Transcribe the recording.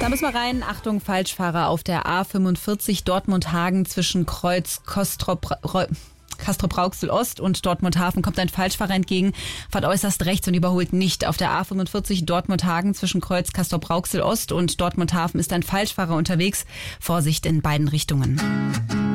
Da müssen wir rein. Achtung, Falschfahrer auf der A45 Dortmund-Hagen zwischen Kreuz Castrop-Rauxel Ost und Dortmund-Hafen kommt ein Falschfahrer entgegen, fährt äußerst rechts und überholt nicht. Auf der A45 Dortmund-Hagen zwischen Kreuz Castrop-Rauxel Ost und Dortmund-Hafen ist ein Falschfahrer unterwegs. Vorsicht in beiden Richtungen.